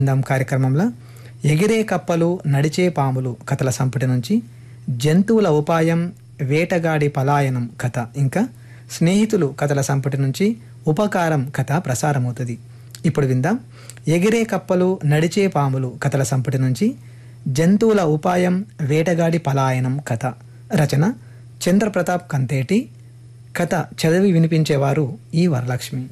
కార్యక్రమంలో ఎగిరే కప్పలు నడిచే పాములు కథల సంపుటి నుంచి జంతువుల ఉపాయం వేటగాడి పలాయనం కథ ఇంకా స్నేహితులు కథల సంపుటి నుంచి ఉపకారం కథ ప్రసారమవుతుంది. ఇప్పుడు విందాం ఎగిరే కప్పలు నడిచే పాములు కథల సంపుటి నుంచి జంతువుల ఉపాయం వేటగాడి పలాయనం కథ. రచన చంద్రప్రతాప్ కంతేటి. కథ చదివి వినిపించేవారు ఈ వరలక్ష్మి.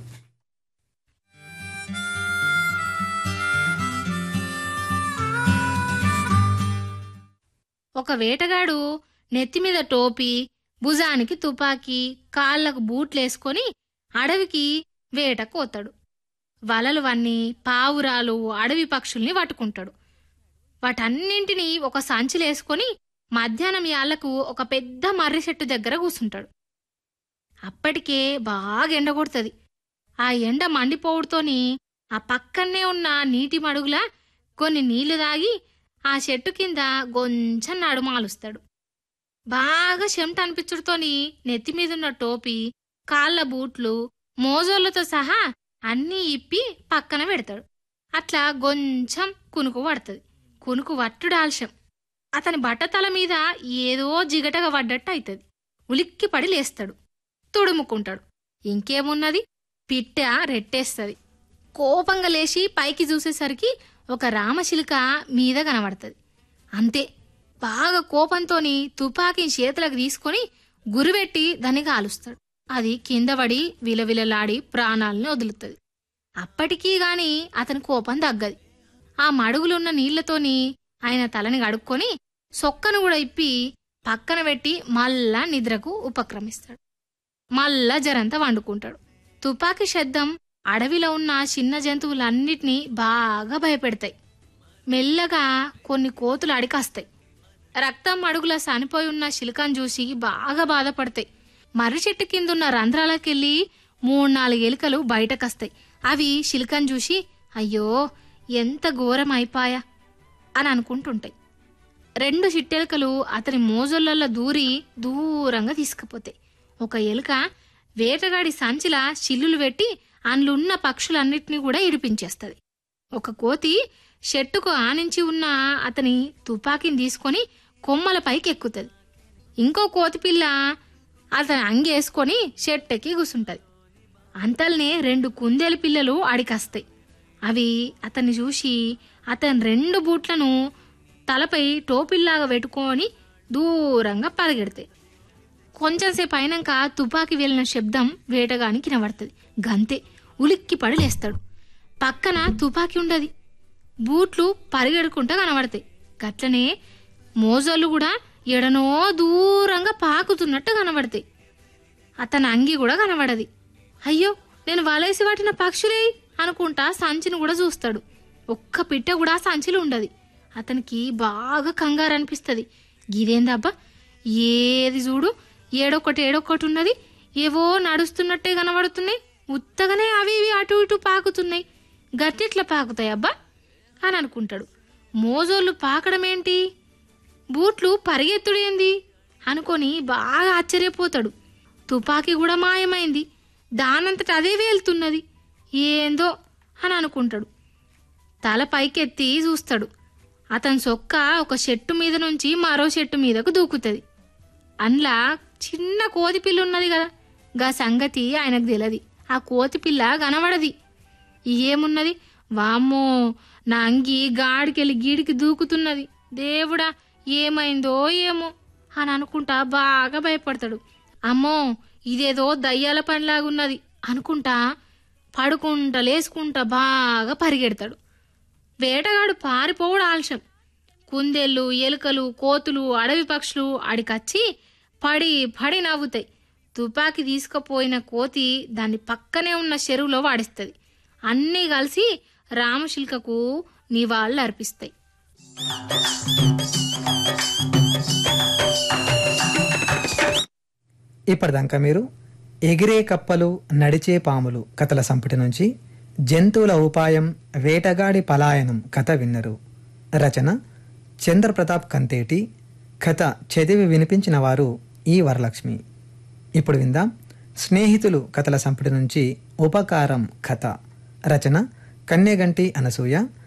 ఒక వేటగాడు నెత్తిమీద టోపీ, భుజానికి తుపాకీ, కాళ్లకు బూట్లేసుకొని అడవికి వేటకోతాడు. వలలు వన్ని పావురాలు, అడవి పక్షుల్ని పట్టుకుంటాడు. వాటన్నింటినీ ఒక సంచిలేసుకొని మధ్యాహ్నం యాళ్లకు ఒక పెద్ద మర్రి చెట్టు దగ్గర కూసుంటాడు. అప్పటికే బాగా ఎండ కొడుతుంది. ఆ ఎండ మండిపోవుడుతోని ఆ పక్కనే ఉన్న నీటి మడుగులా కొన్ని నీళ్లు తాగి ఆ చెట్టు కింద కొంచెం నడుమాలుస్తాడు. బాగా చెమట అనిపించుడుతోని నెత్తిమీదున్న టోపీ, కాళ్ల బూట్లు, మోజోళ్లతో సహా అన్నీ ఇప్పి పక్కన పెడతాడు. అట్లా కొంచెం కునుకు పడుతుంది. కునుకు వట్టుడు ఆలస్యం. అతని బట్టతల మీద ఏదో జిగటగా పడ్డట్టు అవుతుంది. ఉలిక్కి పడి లేస్తాడు. తుడుముకుంటాడు. ఇంకేమున్నది, పిట్ట రెట్టేస్తుంది. కోపంగా లేచి పైకి చూసేసరికి ఒక రామచిలుక మీద కనబడుతుంది. అంతే, బాగా కోపంతోని తుపాకీని చేతులకు తీసుకొని గురిపెట్టి దాన్ని కాలుస్తాడు. అది కింద పడి విలవిలలాడి ప్రాణాలని వదులుతుంది. అప్పటికీ గాని అతని కోపం తగ్గది. ఆ మడుగులున్న నీళ్లతోని ఆయన తలని కడుక్కొని సొక్కను కూడా ఇప్పి పక్కన పెట్టి మళ్ళా నిద్రకు ఉపక్రమిస్తాడు. మళ్ళా జరంతా వండుకుంటాడు. తుపాకీ శబ్దం అడవిలో ఉన్న చిన్న జంతువులన్నిటినీ బాగా భయపెడతాయి. మెల్లగా కొన్ని కోతులు అడికాస్తాయి. రక్తం అడుగుల చనిపోయి ఉన్న శిల్కాన్ని చూసి బాగా బాధపడతాయి. మర్రి చెట్టు కిందున్న రంధ్రాలకెళ్ళి 3-4 ఎలుకలు బయటకొస్తాయి. అవి శిల్కాన్ని చూసి అయ్యో ఎంత ఘోరం అయిపాయా అని అనుకుంటుంటాయి. 2 చిట్టెలుకలు అతని మోజొళ్లలో దూరి దూరంగా తీసుకుపోతాయి. ఒక ఎలుక వేటగాడి సంచిలా చిల్లులు పెట్టి అందులున్న పక్షులన్నిటినీ కూడా ఇడిపించేస్తుంది. ఒక కోతి చెట్టుకు ఆనించి ఉన్న అతని తుపాకీని తీసుకొని కొమ్మల పైకి ఎక్కుతుంది. ఇంకో కోతి పిల్ల అతని అంగేసుకొని చెట్టెక్కి కూసుంటది. అంతల్నే 2 కుందేలు పిల్లలు అడికస్తాయి. అవి అతన్ని చూసి అతని 2 బూట్లను తలపై టోపిల్లాగా పెట్టుకొని దూరంగా పరిగెడతాయి. కొంచెంసేపు అయినాక తుపాకీ వెళ్ళిన శబ్దం వేటగానికి వినబడుతుంది. గంతే, ఉలిక్కి పడి లేస్తాడు. పక్కన తుపాకీ ఉండదు. బూట్లు పరిగెడుకుంటా కనబడతాయి. గట్లనే మోజోళ్ళు కూడా ఎడనో దూరంగా పాకుతున్నట్టు కనబడతాయి. అతని అంగి కూడా కనబడది. అయ్యో, నేను వలేసి వాటిన పక్షులే అనుకుంటా సంచిని కూడా చూస్తాడు. ఒక్క పిట్ట కూడా సంచిలో ఉండదు. అతనికి బాగా కంగారు అనిపిస్తుంది. గిదేందబ్బా, ఏది చూడు ఏడొక్కటి ఉన్నది. ఏవో నడుస్తున్నట్టే కనబడుతున్నాయి. ఉత్తగానే అవి ఇవి అటు ఇటు పాకుతున్నాయి. గట్టిట్లా పాకుతాయి అబ్బా అని అనుకుంటాడు. మోజోళ్ళు పాకడమేంటి, బూట్లు పరిగెత్తుడేంది అనుకొని బాగా ఆశ్చర్యపోతాడు. తుపాకీ కూడా మాయమైంది. దానంతట అదే వేలుతున్నది. ఏందో అని అనుకుంటాడు. తల పైకెత్తి చూస్తాడు. అతని సొక్క ఒక చెట్టు మీద నుంచి మరో చెట్టు మీదకు దూకుతుంది. అందులో చిన్న కోతిపిల్ల ఉన్నది కదా, గా సంగతి ఆయనకు తెలియదు. ఆ కోతిపిల్ల కనబడది. ఏమున్నది, వామ్మో నా అంగి గాడికెళ్ళి గీడికి దూకుతున్నది. దేవుడా, ఏమైందో ఏమో అని అనుకుంటా బాగా భయపడతాడు. అమ్మో, ఇదేదో దయ్యాల పనిలాగున్నది అనుకుంటా పడుకుంటా లేసుకుంటా బాగా పరిగెడతాడు. వేటగాడు పారిపోవడం ఆలస్యం. కుందేళ్ళు, ఎలుకలు, కోతులు, అడవి పక్షులు అడికచ్చి పడి పడి నవ్వుతాయి. తుపాకీ తీసుకుపోయిన కోతి దాన్ని పక్కనే ఉన్న చెరువులో వాడిస్తుంది. అన్నీ కలిసి రామచిలుకకు నివాళులు అర్పిస్తాయి. ఇప్పటిదాకా మీరు ఎగిరే కప్పలు నడిచే పాములు కథల సంపుటి నుంచి జంతువుల ఉపాయం వేటగాడి పలాయనం కథ విన్నరు. రచన చంద్రప్రతాప్ కంతేటి. కథ చదివి వినిపించిన వారు ఈ వరలక్ష్మి. ఇప్పుడు విందాం స్నేహితులు కథల సంపుటి నుంచి ఉపకారం కథ. రచన కన్నెగంటి అనసూయ,